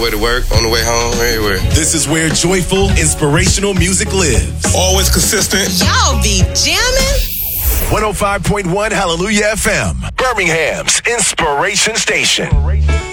way to work, on the way home, everywhere. This is where joyful, inspirational music lives. Always consistent. Y'all be jamming. 105.1 Hallelujah FM, Birmingham's Inspiration Station.